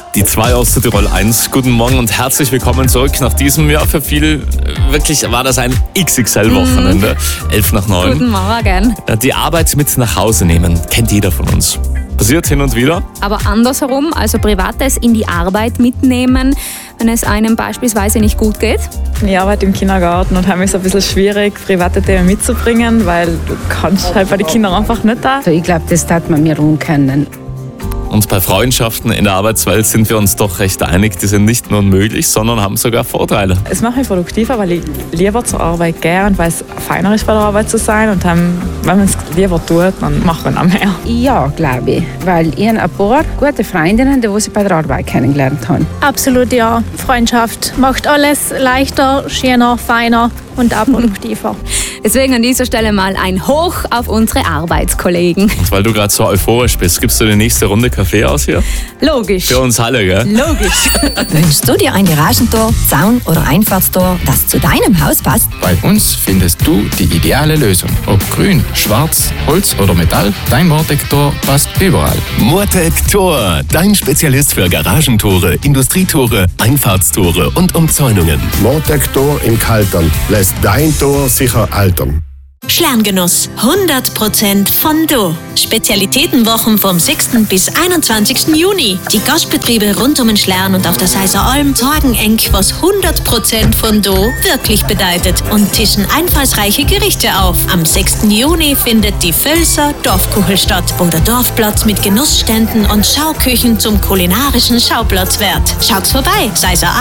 Die 2 aus Südtirol 1. Guten Morgen und herzlich willkommen zurück nach diesem Jahr. Für viele wirklich war das ein XXL-Wochenende. 8:50. Guten Morgen. Die Arbeit mit nach Hause nehmen, kennt jeder von uns. Passiert hin und wieder. Aber andersherum, also Privates in die Arbeit mitnehmen, wenn es einem beispielsweise nicht gut geht. Ich arbeite im Kindergarten und habe es ein bisschen schwierig, private Themen mitzubringen, weil du kannst halt bei den Kindern einfach nicht da. Also ich glaube, das tat man mir können. Und bei Freundschaften in der Arbeitswelt sind wir uns doch recht einig, die sind nicht nur möglich, sondern haben sogar Vorteile. Es macht mich produktiver, weil ich lieber zur Arbeit gehe und weil es feiner ist, bei der Arbeit zu sein. Und dann, wenn man es lieber tut, dann macht man auch mehr. Ja, glaube ich. Weil ich habe ein paar gute Freundinnen, die ich bei der Arbeit kennengelernt habe. Absolut ja. Freundschaft macht alles leichter, schöner, feiner und auch produktiver. Deswegen an dieser Stelle mal ein Hoch auf unsere Arbeitskollegen. Und weil du gerade so euphorisch bist, gibst du die nächste Runde Kaffee aus hier? Logisch. Für uns alle, gell? Logisch. Wünschst du dir ein Garagentor, Zaun oder Einfahrtstor, das zu deinem Haus passt? Bei uns findest du die ideale Lösung. Ob grün, schwarz, Holz oder Metall, dein Mortec-Tor passt überall. Mortec Tor, dein Spezialist für Garagentore, Industrietore, Einfahrtstore und Umzäunungen. Mortec Tor in Kaltern lässt dein Tor sicher altern. Schlerngenuss, 100% von Do. Spezialitätenwochen vom 6. bis 21. Juni. Die Gastbetriebe rund um den Schlern und auf der Seiser Alm sorgen eng, was 100% von Do wirklich bedeutet und tischen einfallsreiche Gerichte auf. Am 6. Juni findet die Völser Dorfkuchel statt, wo der Dorfplatz mit Genussständen und Schauküchen zum kulinarischen Schauplatz wird. Schaut's vorbei,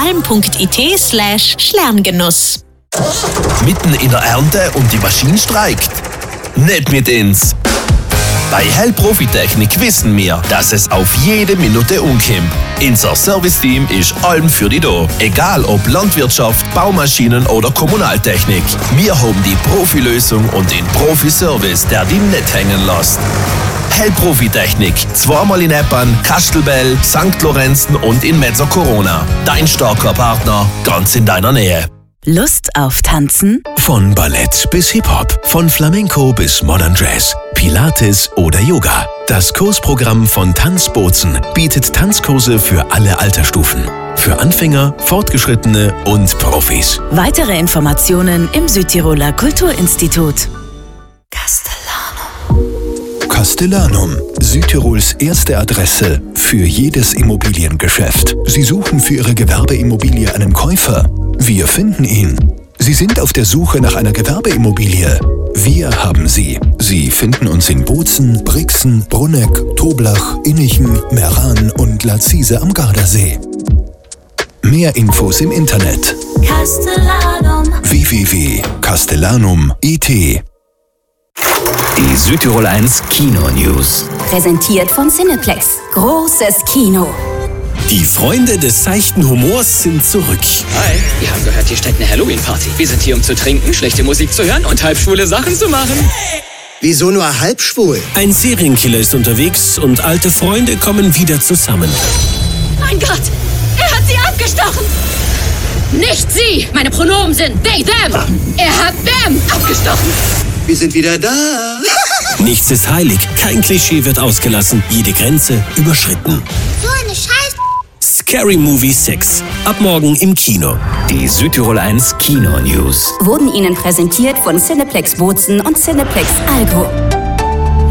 seiseralm.it/Schlerngenuss. Mitten in der Ernte und die Maschine streikt? Nicht mit uns! Bei Hell Profitechnik wissen wir, dass es auf jede Minute umkommt. Unser Serviceteam ist allem für die da. Egal ob Landwirtschaft, Baumaschinen oder Kommunaltechnik. Wir haben die Profilösung und den Profiservice, der die nicht hängen lässt. Hell Profitechnik, zweimal in Eppan, Kastelbell, St. Lorenzen und in Mezzo Corona. Dein starker Partner, ganz in deiner Nähe. Lust auf Tanzen? Von Ballett bis Hip-Hop, von Flamenco bis Modern Jazz, Pilates oder Yoga. Das Kursprogramm von Tanz Bozen bietet Tanzkurse für alle Altersstufen. Für Anfänger, Fortgeschrittene und Profis. Weitere Informationen im Südtiroler Kulturinstitut. Castellanum, Südtirols erste Adresse für jedes Immobiliengeschäft. Sie suchen für Ihre Gewerbeimmobilie einen Käufer? Wir finden ihn. Sie sind auf der Suche nach einer Gewerbeimmobilie? Wir haben sie. Sie finden uns in Bozen, Brixen, Brunegg, Toblach, Innichen, Meran und Lazise am Gardasee. Mehr Infos im Internet. Castellanum. www.castellanum.it. Die Südtirol 1 Kino News. Präsentiert von Cineplex. Großes Kino. Die Freunde des seichten Humors sind zurück. Hi, wir haben gehört, hier steht eine Halloween-Party. Wir sind hier, um zu trinken, schlechte Musik zu hören und halbschwule Sachen zu machen. Wieso nur halbschwul? Ein Serienkiller ist unterwegs und alte Freunde kommen wieder zusammen. Mein Gott, er hat sie abgestochen. Nicht sie, meine Pronomen sind they, them. Er hat them abgestochen. Wir sind wieder da. Nichts ist heilig, kein Klischee wird ausgelassen, jede Grenze überschritten. So eine Scheiße. Scary Movie 6. Ab morgen im Kino. Die Südtirol 1 Kino News. Wurden Ihnen präsentiert von Cineplex Bozen und Cineplex Algo.